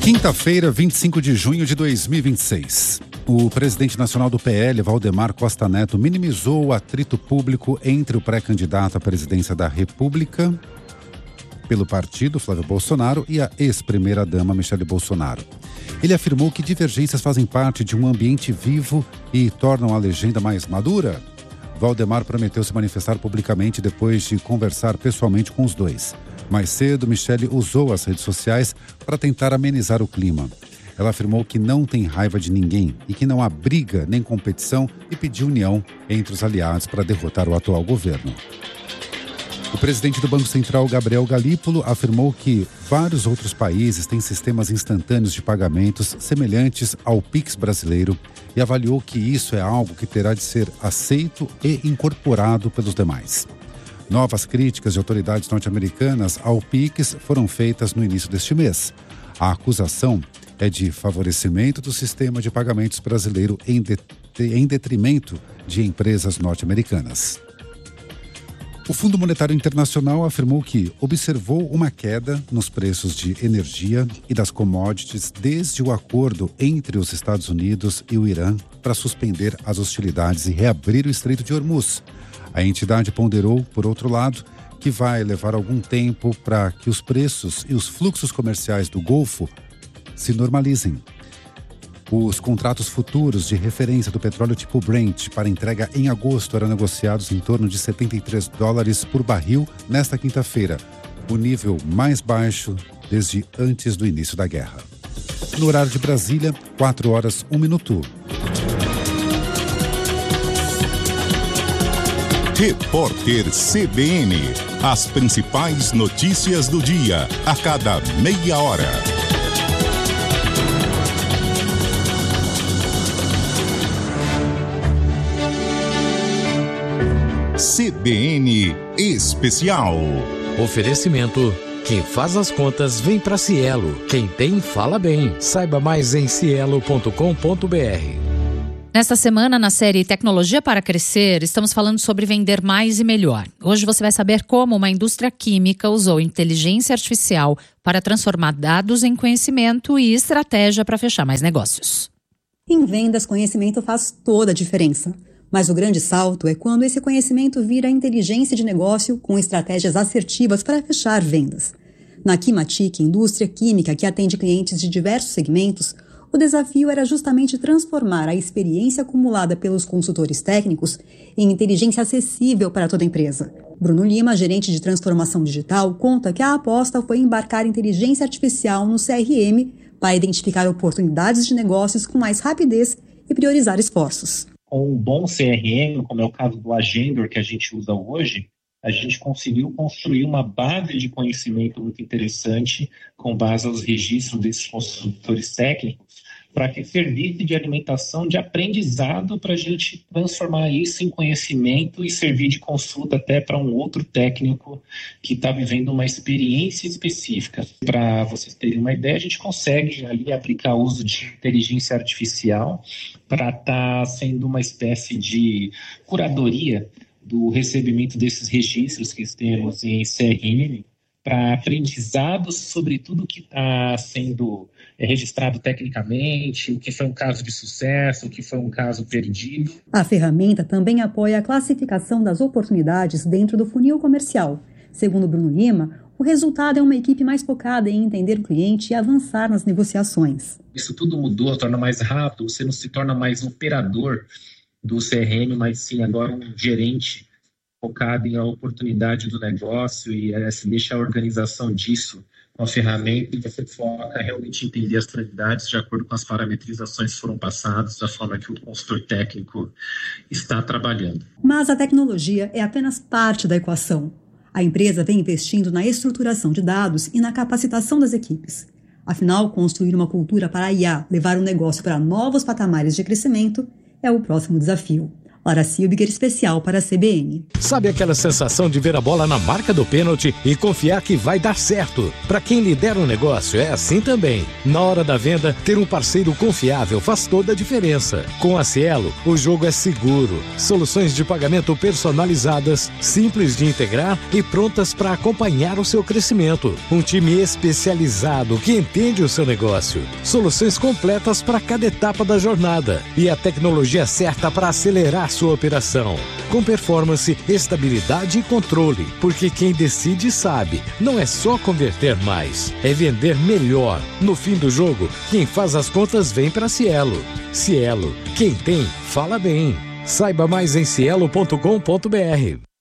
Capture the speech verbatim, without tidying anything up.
Quinta-feira, vinte e cinco de junho de dois mil e vinte e seis. O presidente nacional do P L, Valdemar Costa Neto, minimizou o atrito público entre o pré-candidato à presidência da República pelo partido, Flávio Bolsonaro, e a ex-primeira-dama, Michele Bolsonaro. Ele afirmou que divergências fazem parte de um ambiente vivo e tornam a legenda mais madura. Valdemar prometeu se manifestar publicamente depois de conversar pessoalmente com os dois. Mais cedo, Michele usou as redes sociais para tentar amenizar o clima. Ela afirmou que não tem raiva de ninguém e que não há briga nem competição e pediu união entre os aliados para derrotar o atual governo. O presidente do Banco Central, Gabriel Galípolo, afirmou que vários outros países têm sistemas instantâneos de pagamentos semelhantes ao Pix brasileiro e avaliou que isso é algo que terá de ser aceito e incorporado pelos demais. Novas críticas de autoridades norte-americanas ao Pix foram feitas no início deste mês. A acusação é de favorecimento do sistema de pagamentos brasileiro em, de, em detrimento de empresas norte-americanas. O Fundo Monetário Internacional afirmou que observou uma queda nos preços de energia e das commodities desde o acordo entre os Estados Unidos e o Irã para suspender as hostilidades e reabrir o Estreito de Hormuz. A entidade ponderou, por outro lado, que vai levar algum tempo para que os preços e os fluxos comerciais do Golfo se normalizem. Os contratos futuros de referência do petróleo tipo Brent para entrega em agosto eram negociados em torno de setenta e três dólares por barril nesta quinta-feira, o nível mais baixo desde antes do início da guerra. No horário de Brasília, quatro horas, um minuto. Repórter C B N. As principais notícias do dia, a cada meia hora. C B N Especial. Oferecimento: quem faz as contas vem para Cielo. Quem tem, fala bem. Saiba mais em cielo ponto com ponto b r. Nesta semana, na série Tecnologia para Crescer, estamos falando sobre vender mais e melhor. Hoje você vai saber como uma indústria química usou inteligência artificial para transformar dados em conhecimento e estratégia para fechar mais negócios. Em vendas, conhecimento faz toda a diferença. Mas o grande salto é quando esse conhecimento vira inteligência de negócio com estratégias assertivas para fechar vendas. Na Kimatic, indústria química que atende clientes de diversos segmentos, o desafio era justamente transformar a experiência acumulada pelos consultores técnicos em inteligência acessível para toda a empresa. Bruno Lima, gerente de transformação digital, conta que a aposta foi embarcar inteligência artificial no C R M para identificar oportunidades de negócios com mais rapidez e priorizar esforços. Com um bom C R M, como é o caso do Agendor que a gente usa hoje, a gente conseguiu construir uma base de conhecimento muito interessante com base aos registros desses consultores técnicos, para que servisse de alimentação, de aprendizado, para a gente transformar isso em conhecimento e servir de consulta até para um outro técnico que está vivendo uma experiência específica. Para vocês terem uma ideia, a gente consegue ali aplicar o uso de inteligência artificial para estar sendo uma espécie de curadoria do recebimento desses registros que temos em C R M, para aprendizados sobre tudo que está sendo registrado tecnicamente, o que foi um caso de sucesso, o que foi um caso perdido. A ferramenta também apoia a classificação das oportunidades dentro do funil comercial. Segundo Bruno Lima, o resultado é uma equipe mais focada em entender o cliente e avançar nas negociações. Isso tudo mudou, torna mais rápido, você não se torna mais um operador do C R M, mas sim agora um gerente focado em a oportunidade do negócio e é, se deixa a organização disso com a ferramenta e você foca realmente em entender as prioridades de acordo com as parametrizações que foram passadas, da forma que o consultor técnico está trabalhando. Mas a tecnologia é apenas parte da equação. A empresa vem investindo na estruturação de dados e na capacitação das equipes. Afinal, construir uma cultura para a I A levar o negócio para novos patamares de crescimento é o próximo desafio. Lara Silbiger, especial para a C B N. Sabe aquela sensação de ver a bola na marca do pênalti e confiar que vai dar certo? Para quem lidera um negócio, é assim também. Na hora da venda, ter um parceiro confiável faz toda a diferença. Com a Cielo, o jogo é seguro. Soluções de pagamento personalizadas, simples de integrar e prontas para acompanhar o seu crescimento. Um time especializado que entende o seu negócio. Soluções completas para cada etapa da jornada. E a tecnologia certa para acelerar sua operação, com performance, estabilidade e controle, porque quem decide sabe, não é só converter mais, é vender melhor. No fim do jogo, quem faz as contas vem para Cielo. Cielo, quem tem, fala bem. Saiba mais em cielo ponto com ponto br.